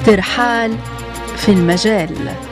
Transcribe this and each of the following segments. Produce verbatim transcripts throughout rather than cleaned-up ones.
ترحال في المجال.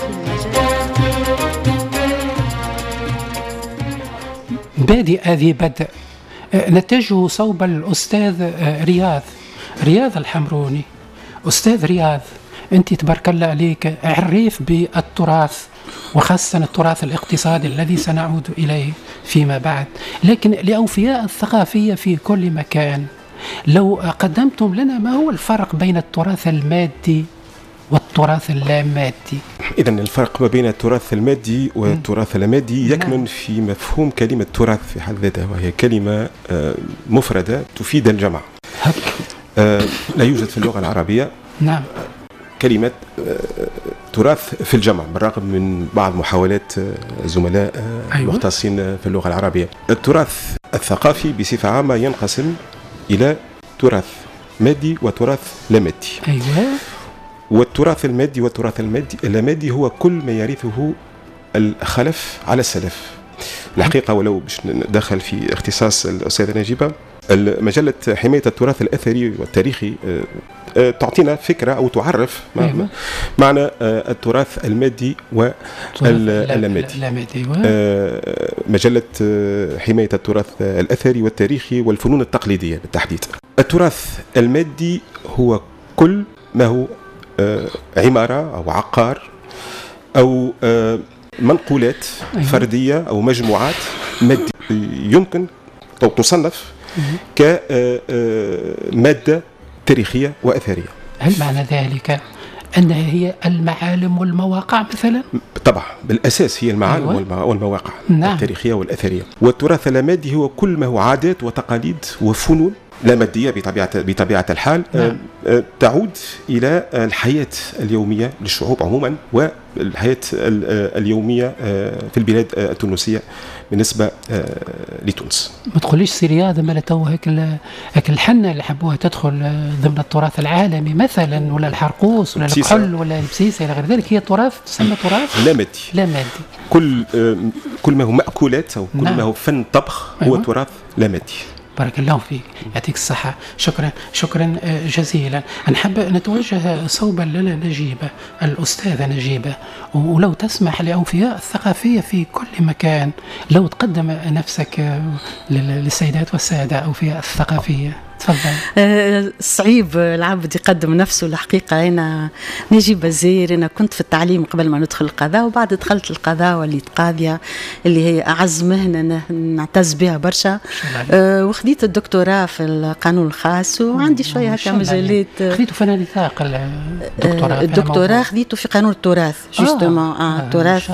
بادئ ذي بدء. نتجه صوب الأستاذ رياض رياض الحمروني. أستاذ رياض، أنت تبارك الله عليك عريف بالتراث، وخاصة التراث الاقتصادي الذي سنعود إليه فيما بعد، لكن لأوفياء الثقافية في كل مكان، لو قدمتم لنا ما هو الفرق بين التراث المادي والتراث اللامادي؟ إذن الفرق ما بين التراث المادي والتراث اللامادي يكمن في مفهوم كلمة تراث في حد ذاتها، وهي كلمة مفردة تفيد الجمع. لا يوجد في اللغة العربية نعم كلمة تراث في الجمع، بالرغم من بعض محاولات زملاء أيوة. مختصين في اللغة العربية. التراث الثقافي بصفة عامة ينقسم إلى تراث مادي وتراث لا مادي. أيوة. والتراث المادي والتراث المادي اللامادي هو كل ما يرثه الخلف على السلف. الحقيقة ولو باش ندخل في اختصاص الأستاذة نجيبة، مجلة حماية التراث الأثري والتاريخي تعطينا فكرة أو تعرف أيوة. معنى التراث المادي واللامادي. مجلة حماية التراث الأثري والتاريخي والفنون التقليدية بالتحديد. التراث المادي هو كل ما هو عمارة أو عقار أو منقولات فردية أو مجموعات مادية يمكن أو تصنف كمادة تاريخية وأثرية. هل معنى ذلك أنها هي المعالم والمواقع مثلا؟ طبعا بالأساس هي المعالم أيوة. والمواقع نعم. التاريخية والأثرية. والتراث اللامادي هو كل ما هو عادات وتقاليد وفنون لا مادية بطبيعة, بطبيعة الحال نعم. تعود إلى الحياة اليومية للشعوب عموما والحياة اليومية في البلاد التونسية بالنسبة لتونس. ما تقوليش سيرياض ما لتو هيك هيك الحنة اللي حبوها تدخل ضمن التراث العالمي مثلا، ولا الحرقوس ولا الكحل ولا البسيسة إلى غير ذلك، هي تراث تسمى تراث لا مادي. لا مادي. كل كل ما هو مأكولات أو كل نعم. ما هو فن طبخ هو أيوة. تراث لا مادي. بارك الله فيك، يعطيك الصحة. شكرا شكرا جزيلا. نحب نتوجه صوبا لنا نجيبة، الأستاذة نجيبة، ولو تسمح لأوفياء الثقافية في كل مكان لو تقدم نفسك للسيدات والسادة أوفياء الثقافية. تفضل. أه صعيب العبد يقدم نفسه. الحقيقة أنا نجيبة الزير، أنا كنت في التعليم قبل ما ندخل القضاء، وبعد دخلت القضاء واللي قاضية اللي هي أعز مهنة نعتز بها برشا. أه وخديت الدكتوراه في القانون الخاص، وعندي شوية هكا مجالات. خديته في نطاق الدكتوراه؟ الدكتوراه خديته في قانون التراث جوستومون آه التراث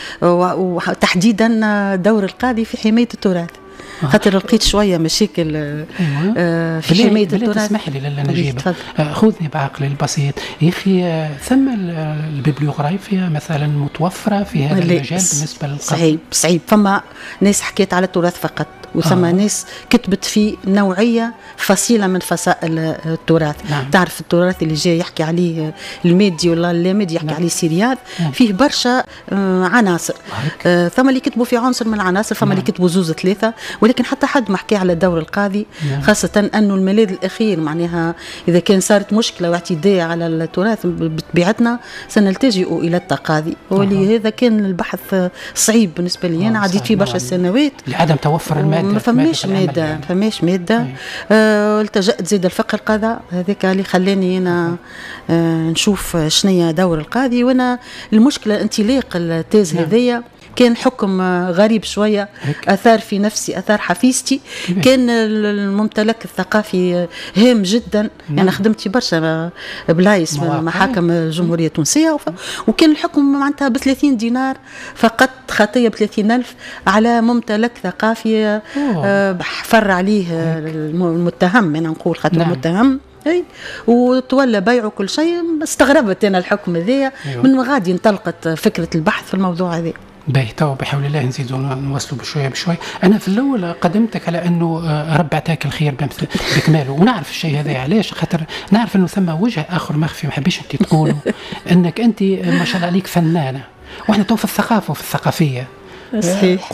وتحديدا دور القاضي في حماية التراث، خاطر لقيت شويه مشاكل آه في حمايه التراث. تسمح لي لا نجيبه، خذني بعقلي البسيط يا اخي. ثم البيبليوغرافيا مثلا متوفره في هذا المجال بالنسبه للقضاء؟ صعيب صعيب. فما ناس حكيت على التراث فقط، وثم آه. ناس كتبت في نوعيه فصيله من فصائل التراث. نعم. تعرف التراث اللي جاي يحكي عليه المادي ولا اللامادي يحكي نعم. عليه سيريات. نعم. فيه برشا آه عناصر. آه ثم اللي كتبوا في عنصر من العناصر، فما نعم. اللي كتبوا زوز ثلاثه، ولكن حتى حد ما حكي على دور القاضي. نعم. خاصه انه الملاذ الاخير معناها اذا كان صارت مشكله واعتداء على التراث بطبيعتنا سنلتجئ الى التقاضي، ولهذا كان البحث صعيب بالنسبه لي. انا عديت فيه برشا سنوات لعدم توفر الماده، ما فماش ماده يعني. فماش ماده آه التجأت زيد الفقه القضاء، هذاك اللي خلاني انا آه نشوف شنية دور القاضي. وانا المشكله انطلاق التيز نعم. هذيا كان حكم غريب شوية، أثار في نفسي أثار حفيزتي. كان الممتلك الثقافي هام جدا. نعم. أنا خدمتي برشا بلايس محاكم الجمهورية التونسية، وكان الحكم معناتها بثلاثين دينار فقط، خطية بثلاثين ألف على ممتلك ثقافي آه فر عليه المتهم. أنا نقول خاطر نعم. المتهم اي وتولى بيعه كل شيء. استغربت أنا الحكم هذايا. أيوه. من غادي انطلقت فكرة البحث في الموضوع هذا. باهي تو بحول الله نزيدوا نوصلوا بشويه بشويه. انا في الاول قدمتك على انه رب عطاك الخير بكماله، ونعرف الشيء هذا علاش، خاطر نعرف انه ثم وجه اخر مخفي ما حبيش انت تقوله انك انت ما شاء الله عليك فنانه، واحنا تو في الثقافه وفي الثقافيه. صحيح. قل لنا على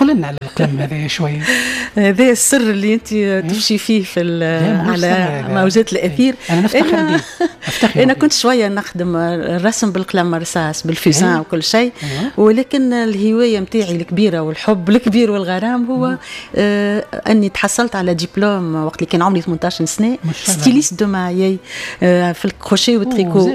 الكلام هذا شوي. هذا السر اللي انت تمشي فيه في على موجات الاثير. انا نفتخر أنا, انا كنت شويه نخدم الرسم بالقلم رصاص بالفيزان وكل شيء، ولكن الهوايه نتاعي الكبيره والحب الكبير والغرام هو آه اني تحصلت على دبلوم وقت اللي كان عمري ثمانية عشر سنه ستيليست دو مايي آه في الكروشيه والتريكو.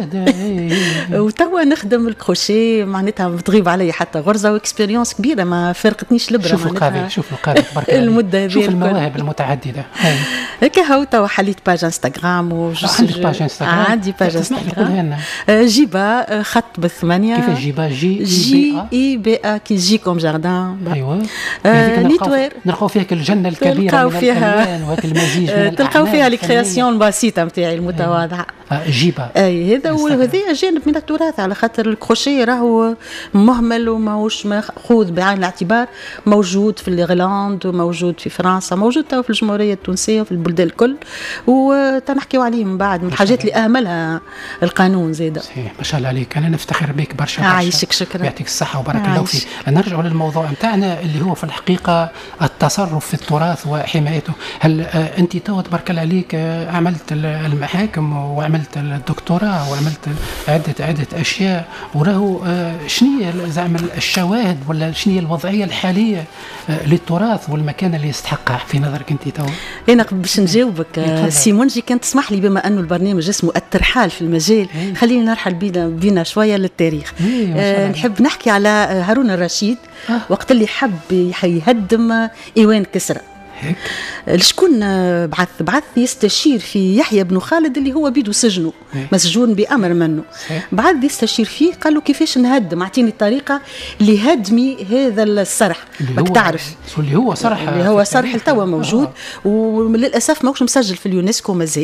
وتوا نخدم الكروشيه معناتها بتغيب علي حتى غرزه واكسبيريونس كبيره ما فرقتنيش لبره. شوف القاضي شوف القاضي تبارك الله المده شوف المواهب المتعدده. هكا هو توا حليت باج انستغرام وجو عندك باج انستغرام؟ عندي باج انستغرام جيبا خط بالثمانيه. كيفاش جيبا؟ جي جي اي بي ا كي جي كوم جاردان. ايوه نيتوير نلقاو فيها الجنه الكبيره من الالوان وهاك المزيج من تلقاو فيها الكرياسيون البسيطه نتاعي المتواضعه. جيبا اي هذا وهذا جانب من التراث على خاطر الكروشيه راهو مهمل وماهوش ماخوذ بعين الاعتبار. موجود في الإيرلند وموجود في فرنسا، موجود في الجمهوريه التونسيه وفي البلدان الكل، وتنحكيو عليه من بعد من الحاجات اللي اهملها القانون زياده. صحيح ما شاء الله عليك. انا نفتخر بك برشا. عايشك شكرا. يعطيك الصحه وبارك الله فيك. نرجع للموضوع نتاعنا اللي هو في الحقيقه التصرف في التراث وحمايته. هل آه انت تو تبارك الله عليك آه عملت المحاكم وعملت الدكتوراه وعملت عده عده اشياء، وراهو آه شنية زعما الشواهد ولا شنية الوضعيه الحاليه آه للتراث والمكان اللي يستحقها في نظرك انت تو؟ انا باش نجاوبك آه سيمونجي كان تسمح لي بما انه البرنامج اسمه الترحال في المجال ايه. خلينا نرحل بينا بينا شويه للتاريخ. ايه آه نحب نحكي على هارون الرشيد آه. وقت اللي حب يهدم ايوان كسرى. شكون بعث بعث يستشير في يحيى بن خالد اللي هو بيدو سجنه مسجون بأمر منه. بعث يستشير فيه قال له كيفاش نهدم، اعطيني الطريقه لهدمي هذا الصرح. باك تعرف اللي هو صرح اللي هو صرح توا موجود آه. وللاسف ماهوش مسجل في اليونسكو مازال.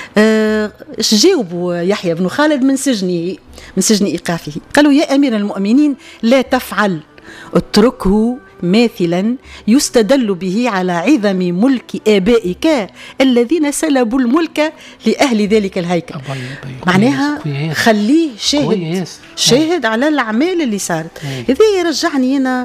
اش آه جاوبوا يحيى بن خالد من سجنه من سجن ايقافه؟ قالوا يا امير المؤمنين لا تفعل، اتركه ماثلا يستدل به على عظم ملك آبائك الذين سلبوا الملك لأهل ذلك الهيكل. معناها خليه شاهد شاهد على الأعمال اللي صارت. هذا يرجعني هنا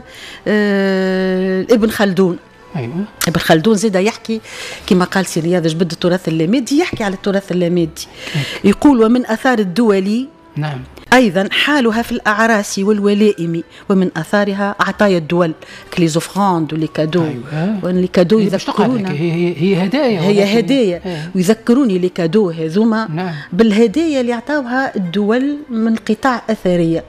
آه ابن خلدون. أيوة. ابن خلدون زيدا يحكي كما قال سي رياض جبد التراث اللامادي، يحكي على التراث اللامادي يقول ومن أثار الدول نعم أيضا حالها في الأعراس والولائم، ومن أثارها عطايا الدول كليزوفراند ولي كادو. أيوة. لي كادو يذكرونا هي, هي هدايا هي هدايا أيوة. ويذكروني لي كادو هذوما نعم. بالهدايا اللي عطاوها الدول من قطاع أثرية.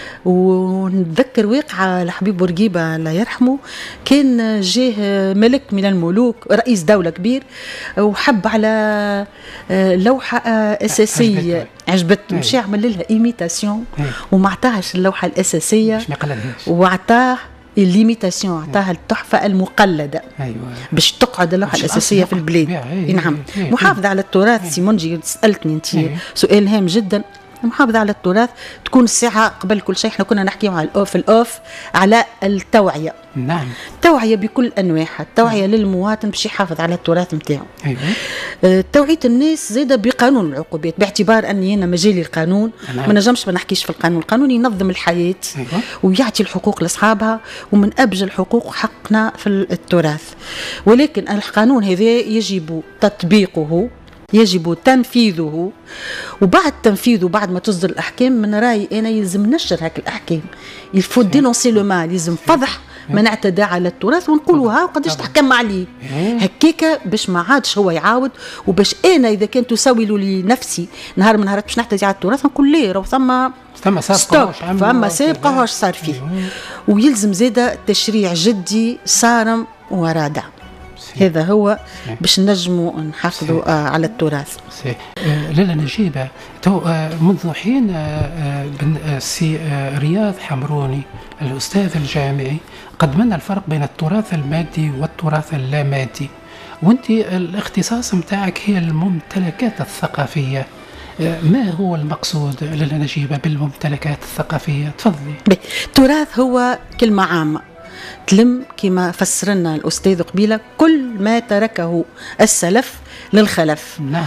ونتذكر واقعة لحبيب بورقيبة الله يرحمه، كان جاه ملك من الملوك رئيس دولة كبير وحب على لوحة أساسية عجبته، مش يعمل لها إيميتاسيون وما عطاهش اللوحة الأساسية وعطاه الليميتاسيون، عطاها التحفة المقلدة. أيوة. باش تقعد اللوحة الأساسية في البلاد. نعم محافظة على التراث. سيمونجي سألتني أنت سؤال هام جدا. المحافظة على التراث تكون الساعة قبل كل شيء احنا كنا نحكي على الأوف الأوف على التوعية. نعم. التوعية بكل أنواعها، التوعية للمواطن باش يحافظ على التراث نتاعو. أيوة. اه توعية الناس زيادة بقانون العقوبات، باعتبار أني أنا مجالي القانون. نعم. ما نجمش ما نحكيش في القانون. القانون ينظم الحياة. أيوة. ويعطي الحقوق لأصحابها، ومن أبرز الحقوق حقنا في التراث. ولكن القانون هذا يجب تطبيقه، يجب تنفيذه، وبعد تنفيذه بعد ما تصدر الأحكام من رأيي أنا يلزم نشر هاك الأحكام. يلفو دينونسي لو مال، يلزم فضح من اعتدى على التراث ونقولوها وقداش تحكم عليه هكاكا باش ما عادش هو يعاود، وباش أنا إذا كان تسوي لي نفسي نهار من نهارات باش نحتاج على التراث نقول ليه راه ثم ثم سابقة فما سابقة واش صار فيه. ويلزم زيادة تشريع جدي صارم ورادع. هذا هو باش نجموا نحافظوا آه على التراث. آه لاله نجيبه تو آه منذ حين آه آه سي آه رياض حمروني الاستاذ الجامعي قدمنا الفرق بين التراث المادي والتراث اللامادي، وانت الاختصاص متاعك هي الممتلكات الثقافيه. آه ما هو المقصود لاله نجيبه بالممتلكات الثقافيه؟ تفضلي. التراث هو كلمه عامه تلم كما فسرنا الأستاذ قبيلة كل ما تركه السلف للخلف. نعم.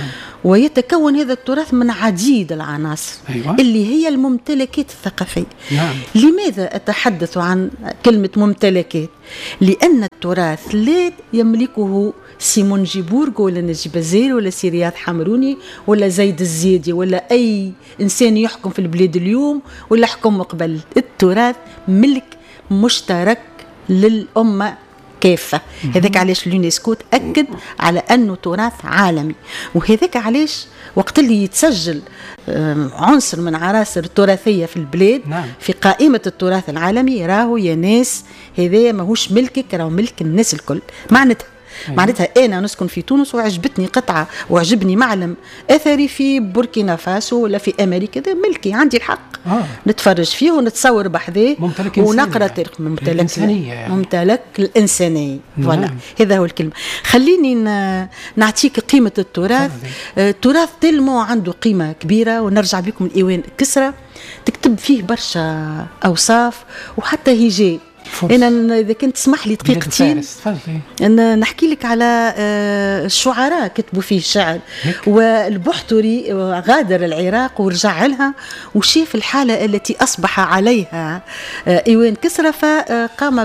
ويتكون هذا التراث من عديد العناصر أيوة. اللي هي الممتلكات الثقافية. نعم. لماذا أتحدث عن كلمة ممتلكات؟ لأن التراث لا يملكه سيمون جيبورغ ولا نجيب بازيل ولا سي رياض حمروني ولا زيد الزيدي ولا أي إنسان يحكم في البلاد اليوم ولا حكم قبل. التراث ملك مشترك للأمة كافة. هذاك علاش اليونسكو تأكد على أنه تراث عالمي، وهذاك علاش وقت اللي يتسجل عنصر من عناصر التراثية في البلاد نعم. في قائمة التراث العالمي، راهو يا ناس هذا ماهوش ملكك، راهو ملك الناس الكل. معناتها أيوة. معناتها أنا نسكن في تونس وعجبتني قطعة وعجبني معلم أثري في بوركينا فاسو ولا في أمريكا، ده ملكي، عندي الحق آه. نتفرج فيه ونتصور بحذاه ونقرأ تاريخ. ممتلك الإنسانية يعني. ممتلك الإنسانية فوالا، هذا هو الكلمة. خليني نعطيك قيمة التراث. التراث تلمو عنده قيمة كبيرة، ونرجع بكم الإيوان كسرى تكتب فيه برشا أوصاف وحتى هجاء. أنا إذا كنت تسمح لي دقيقتين أنا نحكي لك على الشعراء كتبوا فيه الشعر. والبحتري غادر العراق ورجع لها وشاف الحالة التي أصبح عليها إيوان كسرى، فقام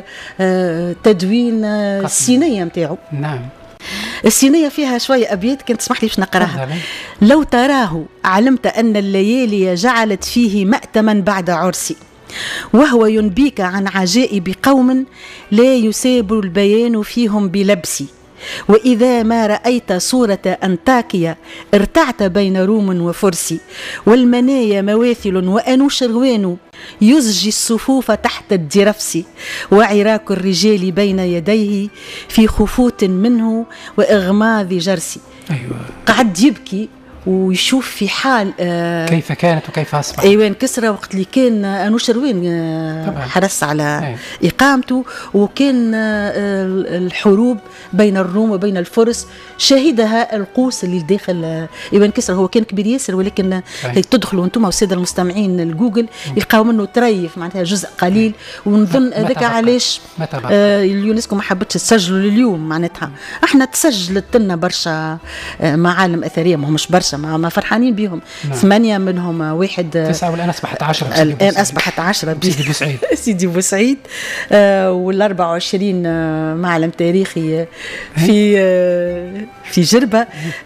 بتدوين السينية متاعه. نعم. السينية فيها شوية أبيات كنت تسمح لي باش نقراها. لو تراه علمت أن الليالي جعلت فيه مأتما بعد عرسي، وهو ينبيك عن عجائب قوم لا يساب البيان فيهم بلبسي، وإذا ما رأيت صورة أنطاكيا ارتعت بين روم وفرس، والمنايا مواثل وأنوشروان يزجي الصفوف تحت الدرفس، وعراك الرجال بين يديه في خفوت منه وإغماض جرسي. أيوة. قعد يبكي ويشوف في حال آه كيف كانت وكيف أصبحت. أيوان كسرى وقت اللي كان أنوشروان آه حرص على أيوة. إقامته، وكان آه الحروب بين الروم وبين الفرس شهدها القوس اللي داخل آه أيوان كسرى. هو كان كبير ياسر، ولكن أيوة. تدخلوا أنتم والسادة المستمعين الجوجل يلقاو منه تريف معناتها جزء قليل. ونظن هذاك علاش آه اليونسكو ما حبتش تسجلوا لليوم. معناتها احنا تسجلت لنا برشا آه معالم أثرية، ما همش برشا ما فرحانين بهم. نعم. ثمانية منهم واحد تسعة والآن أصبحت عشرة. الآن أصبحت عشرة سيدي بوسعيد. سيدي بوسعيد آه والأربعة وعشرين آه معلم تاريخي في آه في جربة.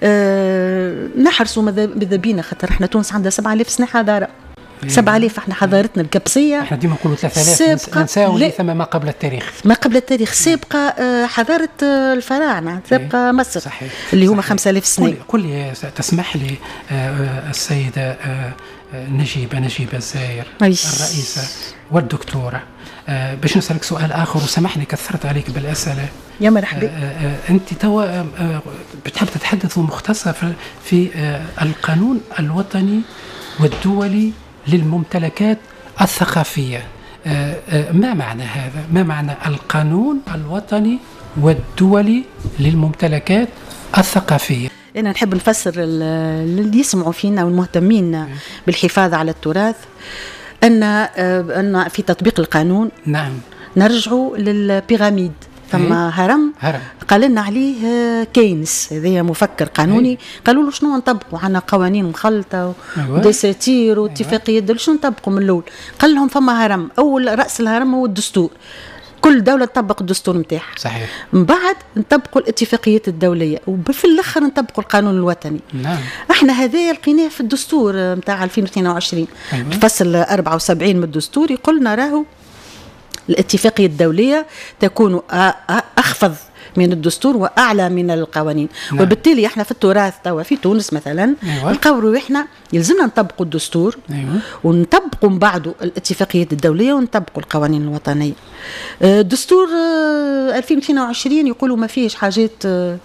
آه نحرصوا ماذا بينا خاطر احنا تونس عندها سبعة آلاف سنة حضارة. سبعة آلاف احنا حضارتنا الكبسية. احنا ديما نقولوا ثلاثة آلاف نساو اللي ثم ما قبل التاريخ. ما قبل التاريخ سابقة حضارة الفراعنة، سابقة مصر. صحيح. اللي هما خمسة آلاف سنة. كل تسمح لي السيدة نجيبة نجيبة الزاير الرئيسة والدكتورة باش نسألك سؤال آخر، وسمحني كثرت عليك بالأسئلة. يا مرحبا. أنت توا بتحب تتحدث مختصر في القانون الوطني والدولي للممتلكات الثقافية. ما معنى هذا؟ ما معنى القانون الوطني والدولي للممتلكات الثقافية؟ أنا نحب نفسر اللي يسمعوا فينا والمهتمين بالحفاظ على التراث أن أن في تطبيق القانون نعم نرجعوا للبيراميد. ثم هرم, هرم. قال لنا عليه كينز، هذا مفكر قانوني. أي. قالوا له شنو نطبقوا؟ عنا قوانين مخلطة ودساتير واتفاقية دول، شنو نطبقوا من الأول؟ قال لهم فما هرم، أول رأس الهرم هو الدستور، كل دولة تطبق الدستور متاعها. صحيح. من بعد نطبقوا الاتفاقيات الدولية، وفي الآخر نطبقوا القانون الوطني. نعم. احنا هذا لقيناه في الدستور متاع ألفين واثنين وعشرين. أيوة. الفصل أربعة وسبعين من الدستور يقولنا راهو الاتفاقية الدولية تكون أخفض من الدستور وأعلى من القوانين. نعم. وبالتالي احنا في التراث توا في تونس مثلا نقولوا احنا يلزمنا نطبقوا الدستور. أيوة. ونطبقوا من بعده الاتفاقيات الدولية ونطبقوا القوانين الوطنية. الدستور ألفين واثنين وعشرين يقولوا ما فيش حاجات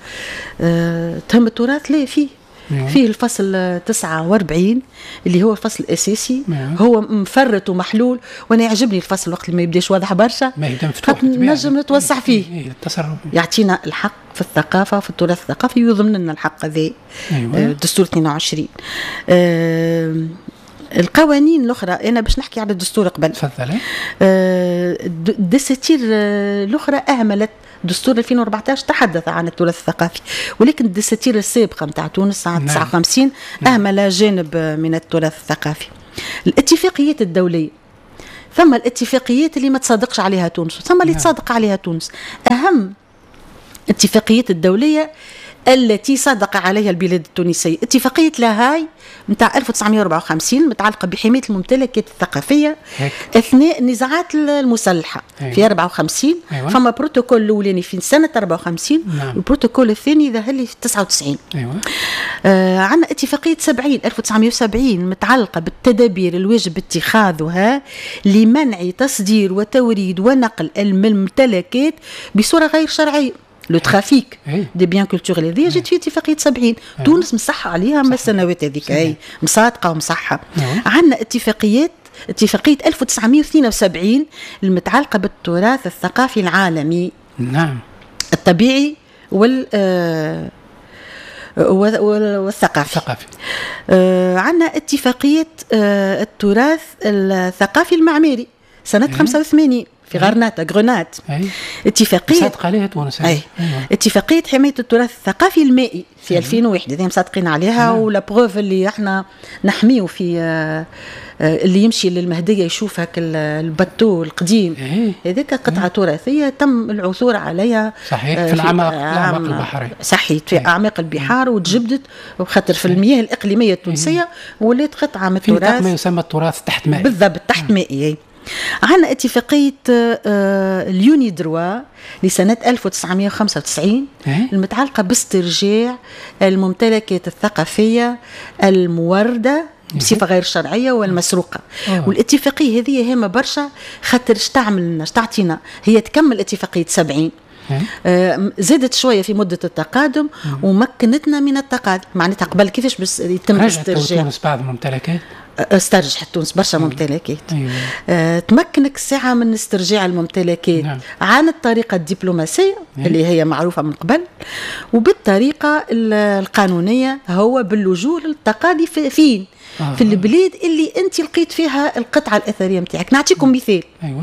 تهم التراث، لا فيه فيه الفصل تسعة وأربعين اللي هو الفصل الأساسي. مم. هو مفرط ومحلول، وأنا يعجبني الفصل وقت اللي ما يبداش واضح برشا نجم نتوسع فيه. يعطينا الحق في الثقافة في التراث الثقافي، ويضمن لنا الحق هذا. أيوة. الدستور اثنين وعشرين. أه القوانين الاخرى انا باش نحكي على الدستور قبل. تفضلي. الدساتير الاخرى اهملت. دستور ألفين وأربعطاش تحدث عن التراث الثقافي، ولكن الدساتير السابقه نتاع تونس عام تسعة وخمسين نعم. اهمل جانب من التراث الثقافي. الاتفاقيات الدوليه، ثم الاتفاقيات اللي ما تصادقش عليها تونس وثم اللي نعم. تصادق عليها تونس. اهم الاتفاقيات الدوليه التي صادق عليها البلاد التونسية اتفاقية لاهاي متاع ألف وتسعمائة وأربعة وخمسين متعلقة بحماية الممتلكات الثقافية هيك. أثناء النزاعات المسلحة أيوة. في أربعة وخمسين أيوة. فما بروتوكول الأولاني في سنة أربعة وخمسين نعم. والبروتوكول الثاني ظهر لي في تسعة وتسعين أيوة. آه عندنا اتفاقية سبعين ألف وتسعمائة وسبعين متعلقة بالتدابير الواجب اتخاذها لمنع تصدير وتوريد ونقل الممتلكات بصورة غير شرعية. لو ترافيك دي بيان كولتوريل هذه جات في اتفاقيه سبعين تونس مصحه عليها من السنوات هذيك اي مصادقه ومصحه. عندنا اتفاقيات اتفاقيه ألف وتسعمائة واثنين وسبعين المتعلقه بالتراث الثقافي العالمي نعم الطبيعي وال آه والثقافي الثقافي. آه عندنا اتفاقيه آه التراث الثقافي المعماري سنه خمسة وثمانين في غرناطة غرناط. اتفاقية مصادق عليها تونس. أي. أيوة. اتفاقية حماية التراث الثقافي المائي في أيوة. ألفين وواحد هذه مصادقين عليها أيوة. ولا بروف اللي احنا نحميه في آه اللي يمشي للمهدية يشوف هك الباتو القديم هذيك أيوة. قطعة أيوة. تراثية تم العثور عليها صحيح في الأعماق الأعماق البحرية صحيح في أيوة. أعماق البحار وتجبدت وخاطر في المياه الإقليمية التونسية ولات قطعة من التراث ما يسمى التراث تحت مائي بالضبط تحت مائي. عندنا اتفاقية اليوني دروا لسنة ألف وتسعمائة وخمسة وتسعين المتعلقة باسترجاع الممتلكات الثقافية الموردة بصفة غير شرعية والمسروقة. أوه. والاتفاقية هذه هامة برشا خاطر تعمل تعطينا هي تكمل اتفاقية سبعين آه زادت شوية في مدة التقادم مم. ومكنتنا من التقادم معناتها قبل كيفاش بس يتم استرجاع تونس بعض الممتلكات استرجعت تونس برشا ممتلكات أيوة. آه، تمكنك الساعة من استرجاع الممتلكات نعم. عن الطريقة الدبلوماسية أيوة. اللي هي معروفة من قبل وبالطريقة القانونية هو باللجوء للتقاضي في فين آه. في البلاد اللي انت لقيت فيها القطعة الأثرية متاعك. نعطيكم مثال أيوة.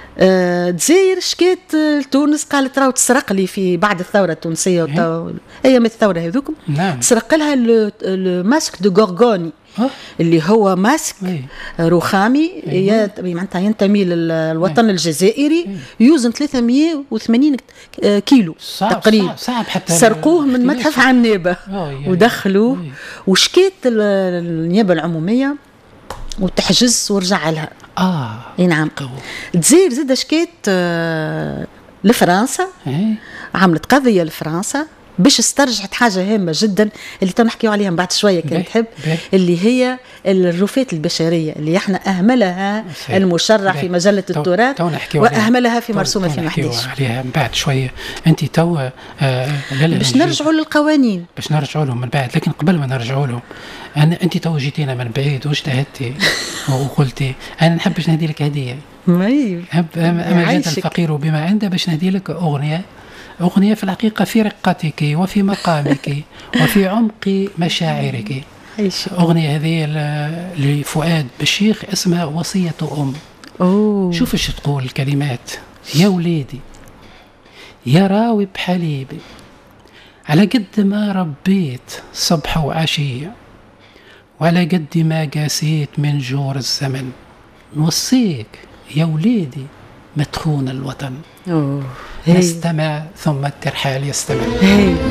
دزاير شكيت تونس قالت راهو تسرق لي في بعد الثورة التونسية أيوة. أيام الثورة هذوكم نعم. تسرق لها الماسك دو غورغوني أه؟ اللي هو ماسك أيه. رخامي أيه. معناتها ينتمي للوطن أيه. الجزائري أيه. يوزن ثلاثمائة وثمانين كيلو صعب تقريبا صعب حتى سرقوه من متحف عنابة ودخلوه أيه. وشكيت النيابة العمومية وتحجز ورجع لها اه اي نعم. تزير زاد شكيت آه لفرنسا أيه. عملت قضية لفرنسا باش استرجعت حاجة هامة جدا اللي تنحكيو عليها بعد شوية كان تحب اللي هي الرفات البشرية اللي احنا أهملها سي. المشرع في مجلة التراث وأهملها في مرسوم ألفين وأحد عشر عليها من بعد شوية. أنت تو آه باش نرجعوا للقوانين باش نرجعوا لهم من بعد. لكن قبل ما نرجعوا لهم أنا أنت تو جيتينا من بعيد واجتهدتي وقلتي أنا نحب باش نهدي لك هدية نحب أما جد الفقير بما عنده باش نهدي لك أغنية أغنية في الحقيقة في رقتك وفي مقامك وفي عمق مشاعرك. أغنية هذه لفؤاد بالشيخ اسمها وصية أم. أوه. شوف ايش تقول الكلمات. يا وليدي يا راوي بحليبي على قد ما ربيت صبح وعشية وعلى قد ما قاسيت من جور الزمن نوصيك يا وليدي ما تخون الوطن. أوه. نستمع ثم الترحال يستمر.